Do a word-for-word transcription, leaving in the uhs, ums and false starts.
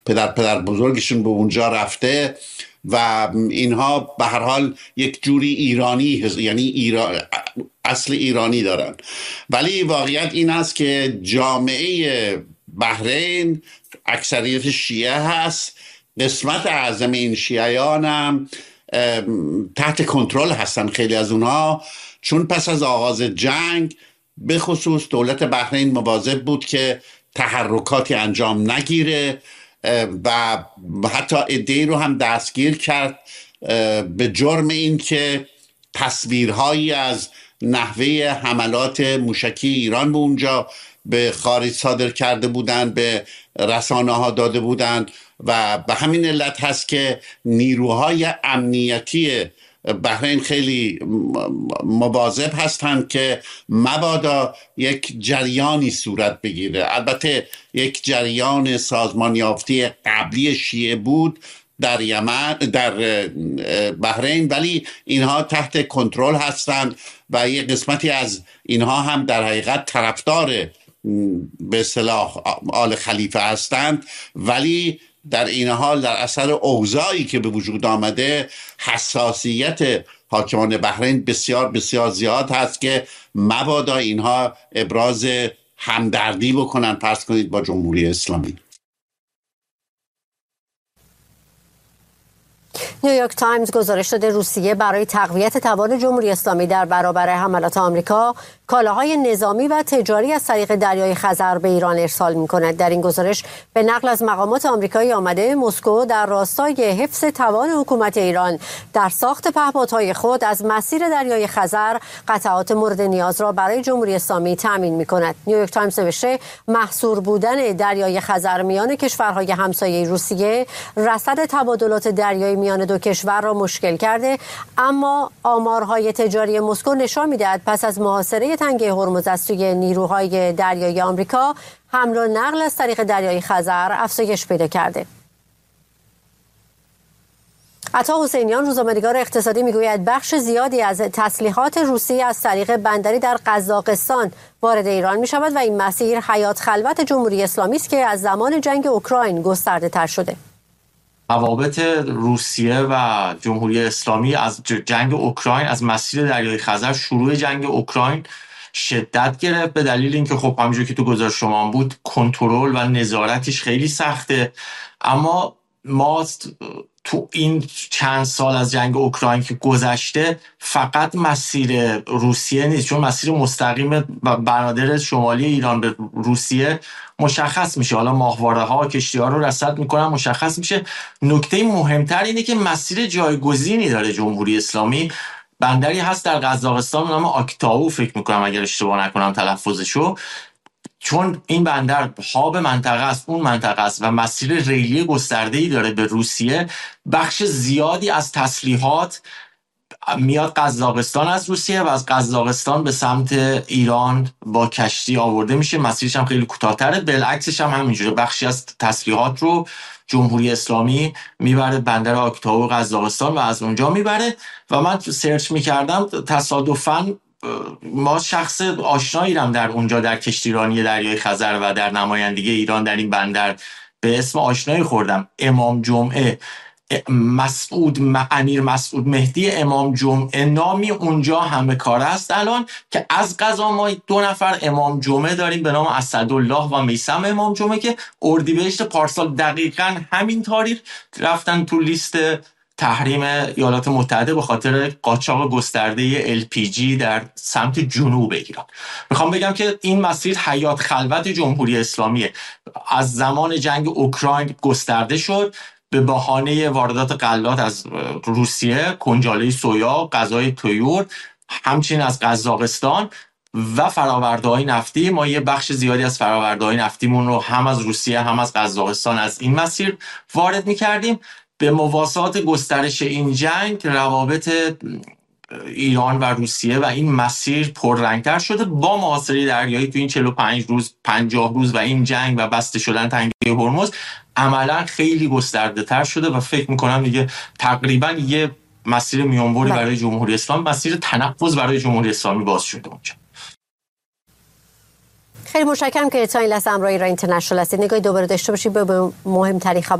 پدر پدر بزرگشون به اونجا رفته و اینها به هر حال یک جوری ایرانی هست، یعنی ایران اصل ایرانی دارن. ولی واقعیت این است که جامعه بحرین اکثریت شیعه هست، قسمت اعظم این شیعیان هم تحت کنترل هستن، خیلی از اونها، چون پس از آغاز جنگ به خصوص دولت بحرین مواظب بود که تحرکاتی انجام نگیره و حتی عده‌ای رو هم دستگیر کرد به جرم این که تصویرهایی از نحوه حملات موشکی ایران به اونجا به خارج صادر کرده بودند، به رسانه ها داده بودند و به همین علت هست که نیروهای امنیتی بحرین خیلی مواظب هستند که مبادا یک جریانی صورت بگیره. البته یک جریان سازمان یافته قبلی شیعه بود در یمن، در بحرین، ولی اینها تحت کنترل هستند و یک قسمتی از اینها هم در حقیقت طرفدار به اصطلاح آل خلیفه هستند، ولی در این حال در اثر اوضاعی که به وجود آمده حساسیت حاکمان بحرین بسیار بسیار زیاد هست که مبادا اینها ابراز همدردی بکنن فرض کنید با جمهوری اسلامی. نیویورک تایمز گزارش داده روسیه برای تقویت توان جمهوری اسلامی در برابر حملات آمریکا کالاهای نظامی و تجاری از طریق دریای خزر به ایران ارسال می‌کند. در این گزارش به نقل از مقامات آمریکایی آمده مسکو در راستای حفظ توان حکومت ایران در ساخت پهپادهای خود از مسیر دریای خزر قطعات مورد نیاز را برای جمهوری اسلامی تامین می‌کند. نیویورک تایمز نوشته محصور بودن دریای خزر میان کشورهای همسایه روسیه رصد تبادلات دریایی میان دو کشور را مشکل کرده، اما آمارهای تجاری مسکو نشان می‌دهد پس از محاصره تنگه هرمز از سوی نیروهای دریایی آمریکا حمل و نقل از طریق دریای خزر افزایش پیدا کرده. عطا حسینیان روزنامه‌نگار اقتصادی میگوید بخش زیادی از تسلیحات روسیه از طریق بندری در قزاقستان وارد ایران می شود و این مسیر حیات خلوت جمهوری اسلامی است که از زمان جنگ اوکراین گسترده تر شده. روابط روسیه و جمهوری اسلامی از جنگ اوکراین، از مسیر دریای خزر، شروع جنگ اوکراین شدت گرفت به دلیل اینکه خب همونجوری که تو گزارش شما بود کنترل و نظارتش خیلی سخته. اما ما تو این چند سال از جنگ اوکراین که گذشته فقط مسیر روسیه نیست، چون مسیر مستقیم بنادر شمالی ایران به روسیه مشخص میشه، حالا ماهواره ها کشتی ها رو رصد میکنن مشخص میشه. نکته مهمتر اینه که مسیر جایگزینی داره جمهوری اسلامی. بندری هست در قزاقستان به نام آکتاو، فکر میکنم اگر اشتباه نکنم تلفظشو، چون این بندر هاب منطقه است، اون منطقه است و مسیر ریلی گسترده‌ای داره به روسیه، بخش زیادی از تسلیحات میاد قزاقستان از روسیه و از قزاقستان به سمت ایران با کشتی آورده میشه. مسیرش هم خیلی کوتاه‌تره. بالعکسش هم همینجوره، بخشی از تسلیحات رو جمهوری اسلامی میبره بندر آکتاو قزاقستان و از اونجا میبره. و من سرچ میکردم تصادفاً ما شخص آشنایی رم در اونجا در کشتیرانی دریای خزر و در نمایندگی ایران در این بندر به اسم آشنایی خوردم، امام جمعه مسعود امیر مسعود مهدی امام جمعه نامی اونجا همه کار است الان، که از قضا ما دو نفر امام جمعه داریم به نام اسدالله و میثم امام جمعه که اردیبهشت پارسال دقیقاً همین تاریخ رفتن تو لیست تحریم ایالات متحده به خاطر قاچاق گسترده ال پی جی در سمت جنوب ایران. میخوام بگم که این مسیر حیات خلوت جمهوری اسلامیه. از زمان جنگ اوکراین گسترده شد به بهانه واردات غلات از روسیه، کنجاله سویا، غذای طیور، همچنین از قزاقستان و فرآورده‌های نفتی. ما یه بخش زیادی از فرآورده‌های نفتیمون رو هم از روسیه هم از قزاقستان از این مسیر وارد می‌کردیم. به مواسات گسترش این جنگ روابط ایران و روسیه و این مسیر پررنگتر شده با محاصره دریایی تو این چهل و پنج روز پنجاه روز و این جنگ و بسته شدن تنگه هرمز عملا خیلی گسترده تر شده و فکر میکنم دیگه تقریبا یه مسیر میانبری برای جمهوری اسلامی، مسیر تنفس برای جمهوری اسلامی باز شده اونجا. خیلی متشکرم که تا این لحظه همراه ایران اینترنشنال هستید. نگاهی دوباره داشته باشید به مهمترین خبر